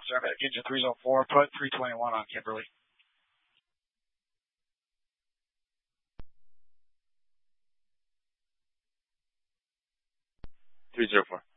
Airmatic engine 304, put 321 on Kimberly. 304.